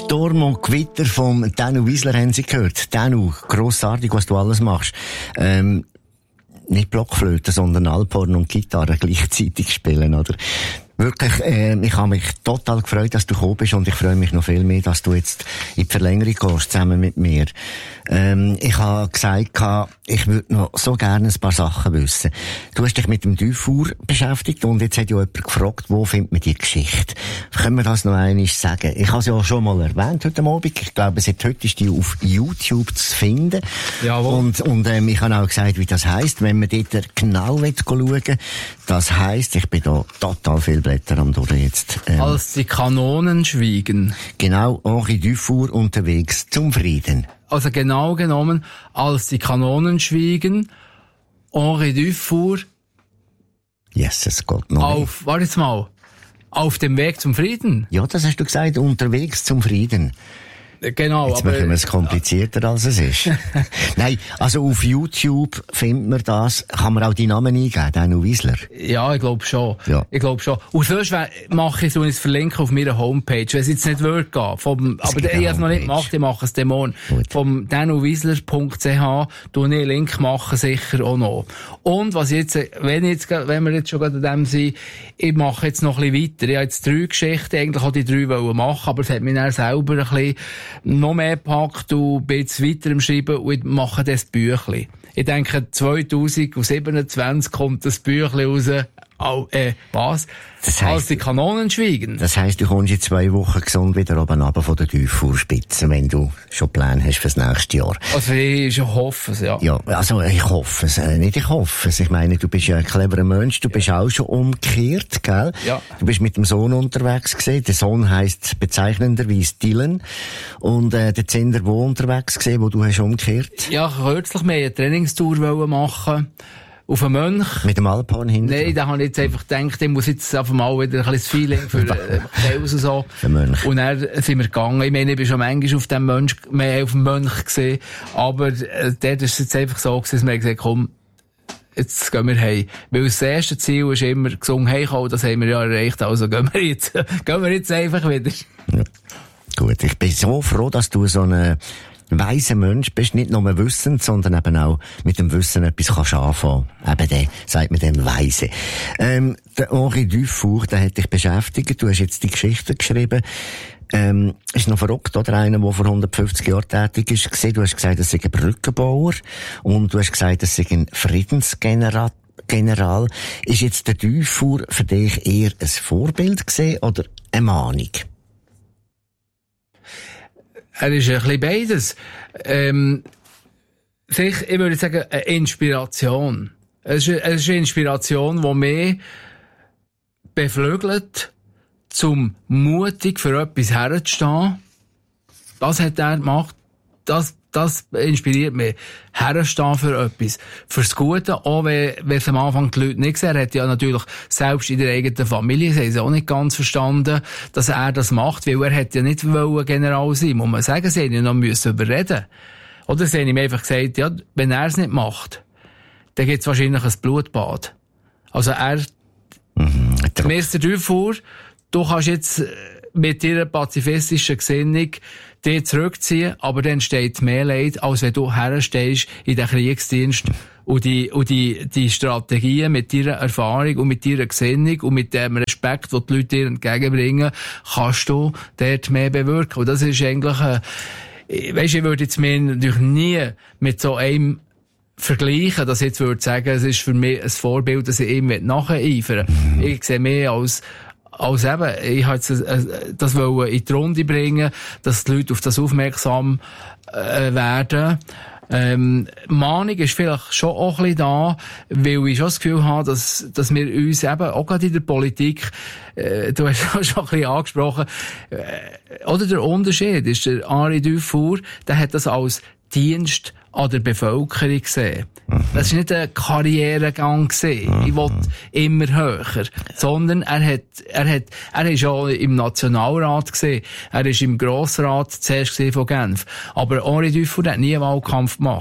Sturm und Gewitter vom Danu Wiesler haben Sie gehört. Danu, grossartig, was du alles machst. Nicht Blockflöte, sondern Alphorn und Gitarre gleichzeitig spielen, oder? Wirklich, ich habe mich total gefreut, dass du gekommen bist, und ich freue mich noch viel mehr, dass du jetzt in die Verlängerung gehst, zusammen mit mir. Ich habe gesagt, ich würde noch so gerne ein paar Sachen wissen. Du hast dich mit dem Dufour beschäftigt, und jetzt hat ja jemand gefragt, wo findet man die Geschichte? Können wir das noch einmal sagen? Ich habe es ja schon mal erwähnt heute Abend. Ich glaube, seit heute ist die auf YouTube zu finden. Jawohl. Und ich habe auch gesagt, wie das heisst, wenn man dort genau schauen will. Das heisst, ich bin da total viel Blätter am durch jetzt. Als die Kanonen schwiegen. Genau, Henri Dufour unterwegs zum Frieden. Also genau genommen, als die Kanonen schwiegen, Henri Dufour Jesus Gott, noch warte jetzt mal, auf dem Weg zum Frieden. Ja, das hast du gesagt, unterwegs zum Frieden. Genau, jetzt aber machen wir es komplizierter, als es ist. Nein, also auf YouTube findet man das. Kann man auch die Namen eingeben, Danu Wiesler? Ja, ich glaube schon. Ja. Ich glaube schon. Und sonst mache ich so ein Verlinken auf meiner Homepage, wenn es jetzt nicht wird gehen. Aber ich habe es noch nicht gemacht, ich mache es dann morgen. Vom danuwiesler.ch tue ich einen Link machen, sicher auch noch. Und was jetzt, wenn wir jetzt schon gerade an dem sind, ich mache jetzt noch ein bisschen weiter. Ich habe jetzt 3 Geschichten, eigentlich auch die 3 wollen machen, aber es hat mich dann selber ein bisschen noch mehr gepackt und bin jetzt weiter im Schreiben und mache das Büchlein. Ich denke, 2027 kommt das Büchlein raus. Was? Das heisst, als die Kanonen schwiegen. Das heisst, du kommst in 2 Wochen gesund wieder oben runter von der Dufour-Spitze, wenn du schon Pläne hast fürs nächste Jahr. Also ich hoffe es, ja. Ja, also ich hoffe es. Nicht ich hoffe es. Ich meine, du bist ja ein cleverer Mensch, du bist auch schon umgekehrt, gell? Ja. Du bist mit dem Sohn unterwegs gewesen. Der Sohn heisst bezeichnenderweise Dylan. Und der Zinder wo unterwegs gewesen, wo du hast umgekehrt? Ja, kürzlich mehr eine Trainingstour machen. Auf einen Mönch. Mit dem Alphorn hinten? Nein, da habe ich jetzt einfach gedacht, ich muss jetzt einfach mal wieder ein bisschen Feeling für Chaos und so. Der Mönch. Und dann sind wir gegangen. Ich meine, ich bin schon manchmal auf dem Mönch gesehen. Aber dort ist es jetzt einfach so gewesen, dass wir gesagt, komm, jetzt gehen wir heim. Weil das erste Ziel ist immer gesungen heimkommen, das haben wir ja erreicht. Also gehen wir jetzt einfach wieder. Ja. Gut, ich bin so froh, dass du so eine weiser Mensch bist, nicht nur wissend, sondern eben auch mit dem Wissen etwas kannst anfangen. Eben der, sagt man dem Weise. Der Henri Dufour, der hat dich beschäftigt, du hast jetzt die Geschichte geschrieben. Ist noch verrückt, oder? Einer, der vor 150 Jahren tätig ist, gesehen. Du hast gesagt, er sei ein Brückenbauer. Und du hast gesagt, er sei ein Friedensgeneral. Ist jetzt der Dufour für dich eher ein Vorbild gewesen oder eine Mahnung? Er ist ein bisschen beides. Ich würde sagen, eine Inspiration. Es ist eine Inspiration, die mich beflügelt, zum mutig für etwas herzustehen. Das hat er gemacht. Das inspiriert mich. Herstehen für etwas. Fürs Gute, auch wenn es am Anfang die Leute nicht sehen. Er hat ja natürlich selbst in der eigenen Familie, sie haben es auch nicht ganz verstanden, dass er das macht, weil er hätte ja nicht General sein, muss man sagen, sie haben ja noch überreden. Oder sie haben ihm einfach gesagt, ja, wenn er es nicht macht, dann gibt es wahrscheinlich ein Blutbad. Also Mr. Dufour, du kannst jetzt mit ihrer pazifistischen Gesinnung dich zurückziehen, aber dann entsteht mehr Leid, als wenn du herstehst in den Kriegsdienst und die Strategien mit deiner Erfahrung und mit deiner Gesinnung und mit dem Respekt, den die Leute dir entgegenbringen, kannst du dort mehr bewirken. Und das ist eigentlich, ich würde jetzt mir natürlich nie mit so einem vergleichen, dass ich jetzt würde sagen, es ist für mich ein Vorbild, dass ich ihm nacheifern will. Ich sehe mehr als eben, ich wollte das in die Runde bringen, dass die Leute auf das aufmerksam werden. Mahnung ist vielleicht schon auch ein bisschen da, weil ich schon das Gefühl habe, dass wir uns eben, auch gerade in der Politik, du hast es schon ein bisschen angesprochen, oder der Unterschied ist, der Henri Dufour, der hat das als Dienst an der Bevölkerung gesehen. Das war nicht ein Karrieregang gewesen. Ich wollte immer höher. Sondern er ist ja im Nationalrat gesehen. Er ist im Grossrat zuerst von Genf. Aber Henri Dufour hat nie einen Wahlkampf gemacht.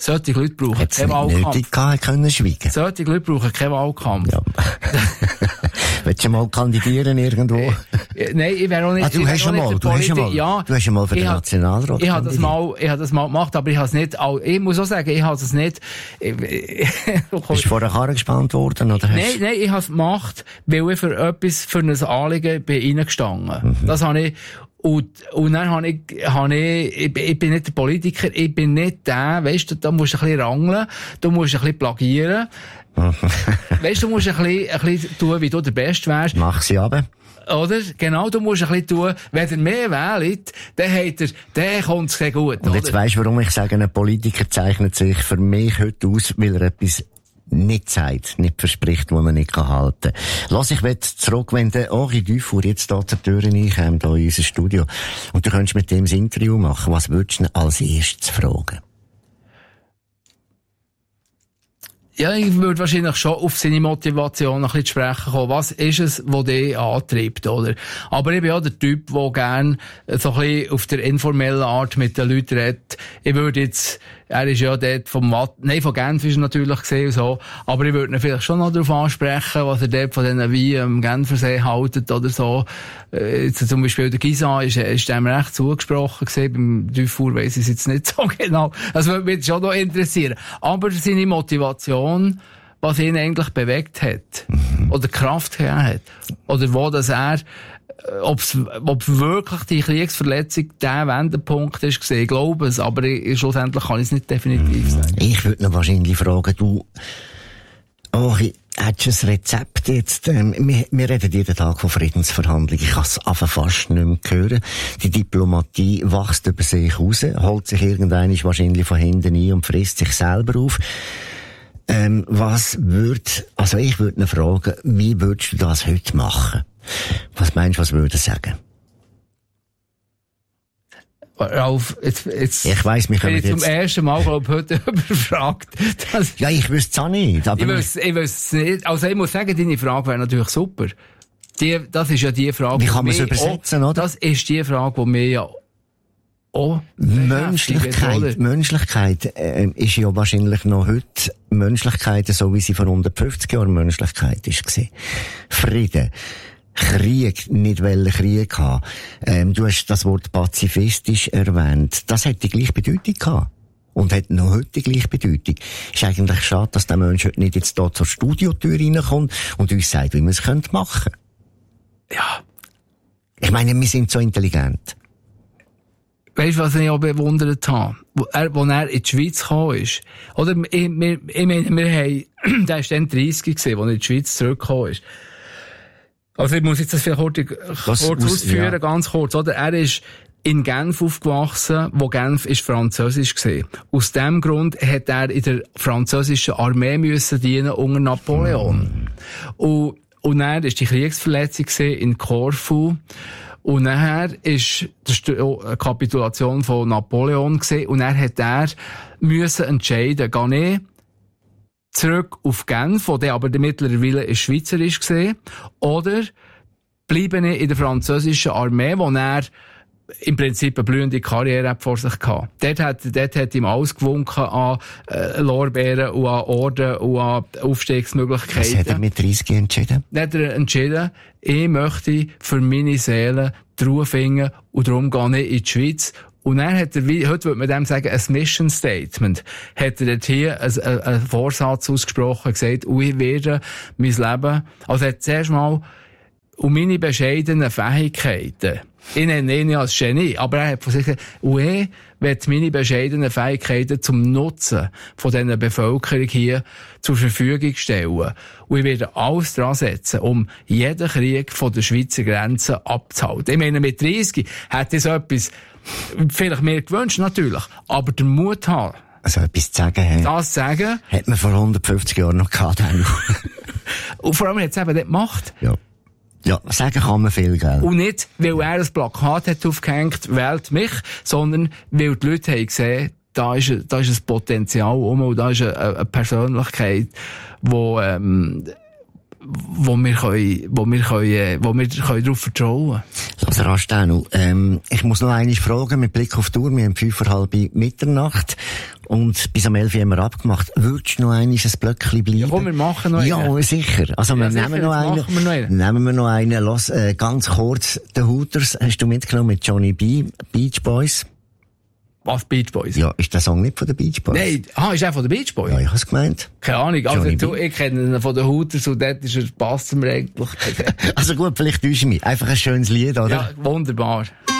Solche Leute brauchen keinen Wahlkampf. Nötig gehabt, können schweigen. Solche Leute brauchen keinen Wahlkampf. Ja. Willst du mal kandidieren irgendwo? Nein, ich wäre auch nicht... Du hast schon mal für den Nationalrat Ich habe das mal gemacht, aber ich habe es nicht... Ich muss auch sagen, ich habe es nicht... Bist du vor der Karre gespannt worden, oder? Nein, ich habe es gemacht, weil ich für ein Anliegen bin reingestanden. Das habe ich... Und dann ich bin nicht der Politiker, ich bin nicht der, weisst du, da musst du ein bisschen rangeln, du musst ein bisschen plagieren. Weisst du, musst ein bisschen tun, wie du der Beste wärst. Mach sie aber. Oder? Genau, du musst ein bisschen tun, wenn er mehr wählt, dann kommt es sehr gut. Und jetzt weisst du, warum ich sage, ein Politiker zeichnet sich für mich heute aus, weil er etwas nicht sagt, nicht verspricht, was er nicht halten kann. Lass ich zurück, wenn der Henri Dufour jetzt da zur Tür reinkommt, hier in unser Studio, und du könntest mit dem ein Interview machen, was würdest du ihn als erstes fragen? Ja, ich würde wahrscheinlich schon auf seine Motivation ein bisschen zu sprechen kommen. Was ist es, was dich antreibt, oder? Aber ich bin auch der Typ, der gerne so ein bisschen auf der informellen Art mit den Leuten redet. Ich würde jetzt, er ist ja dort von Genf ist er natürlich gesehen und so, aber ich würde ihn vielleicht schon noch darauf ansprechen, was er dort von diesen Weinen am Genfersee haltet oder so. Jetzt zum Beispiel der Gisa ist dem recht zugesprochen gewesen, beim Dufour weiss ich es jetzt nicht so genau. Das würde mich schon noch interessieren. Aber seine Motivation, was ihn eigentlich bewegt hat, oder Kraft gegeben hat, oder wo das er, ob wirklich die Kriegsverletzung der Wendepunkt ist gesehen, ich glaube es, aber schlussendlich kann ich es nicht definitiv sagen. Ich würde ihn wahrscheinlich fragen, hättest du ein Rezept jetzt? Wir reden jeden Tag von Friedensverhandlungen. Ich kann es fast nicht mehr hören. Die Diplomatie wächst über sich raus, holt sich irgendwann wahrscheinlich von hinten ein und frisst sich selber auf. Ich würde ihn fragen, wie würdest du das heute machen? Was meinst du, was würde er sagen? Ralf, jetzt ich weiss, mich bin ich zum ersten Mal, glaube ich, heute überfragt. Ja, ich wüsste es auch nicht. Aber ich wüsste es nicht. Also ich muss sagen, deine Frage wäre natürlich super. Das ist ja die Frage, wie kann man es übersetzen, oder? Das ist die Frage, die mir ja auch Menschlichkeit ist ja wahrscheinlich noch heute Menschlichkeit, so wie sie vor 150 Jahren Menschlichkeit ist gewesen. Frieden. Krieg, nicht wollen Krieg haben. Du hast das Wort pazifistisch erwähnt. Das hat die gleiche Bedeutung gehabt. Und hat noch heute die gleiche Bedeutung. Ist eigentlich schade, dass der Mensch heute nicht jetzt da zur Studiotür reinkommt und uns sagt, wie man es machen könnte. Ja. Ich meine, wir sind so intelligent. Weißt du, was ich auch bewundert habe? Als er in die Schweiz gekommen ist. Oder, ich meine, der ist dann 30 gewesen, als er in die Schweiz zurückgekommen ist. Also, ich muss jetzt das vielleicht kurz ausführen, ja. Ganz kurz, oder? Er ist in Genf aufgewachsen, wo Genf ist französisch gewesen. Aus dem Grund hat er in der französischen Armee müssen dienen unter Napoleon. Und dann ist die Kriegsverletzung in Korfu. Und nachher ist die Kapitulation von Napoleon gewesen. Und dann hat er müssen entscheiden, gehe ich zurück auf Genf, wo der aber mittlerweile schweizerisch gesehen, oder bleibe ich in der französischen Armee, wo er im Prinzip eine blühende Karriere vor sich hatte. Dort hat ihm alles gewunken an Lorbeeren und an Orden und an Aufstiegsmöglichkeiten. Was hat er mit 30 entschieden? Dann hat er entschieden, ich möchte für meine Seele die Ruhe finden und darum gehe ich in die Schweiz. Und dann hat er, heute würde man dem sagen, ein Mission Statement, hat er dort hier einen Vorsatz ausgesprochen, gesagt, ich werde mein Leben, also er hat zuerst mal meine bescheidenen Fähigkeiten, ich nenne ihn ja als Genie, aber er hat von sich gesagt, ich werde meine bescheidenen Fähigkeiten zum Nutzen von dieser Bevölkerung hier zur Verfügung stellen. Und ich werde alles dran setzen, um jeden Krieg von der Schweizer Grenze abzuhalten. Ich meine, mit 30 hätte ich so etwas vielleicht mehr gewünscht, natürlich. Aber der Mut haben. Also etwas zu sagen, das zu sagen. Hat man vor 150 Jahren noch gehabt. Und vor allem hat es eben nicht gemacht. Ja. Ja, sagen kann man viel, gell? Und nicht, weil er ein Plakat hat aufgehängt, wählt mich, sondern weil die Leute haben gesehen, da ist ein Potenzial und da ist eine Persönlichkeit, wo wo wir darauf vertrauen. Lass rasch, Danu. Ich muss noch einmal fragen, mit Blick auf die Uhr. Wir haben 5:30 Mitternacht. Und bis am 11 haben wir abgemacht. Würdest du noch einmal ein Blöckchen bleiben? Ja, komm, wir machen noch einen. Ja, sicher. Also, wir nehmen noch einen. Nehmen wir noch einen. Lass, ganz kurz, The Hooters hast du mitgenommen mit Johnny B, Beach Boys. Was, Beach Boys? Ja, ist der Song nicht von den Beach Boys? Nein, ist er von den Beach Boys? Ja, ich hab's gemeint. Keine Ahnung, also ich kenne ihn von den Hooters und dort passt er mir eigentlich. Also gut, vielleicht täusche ich mich. Einfach ein schönes Lied, oder? Ja, wunderbar.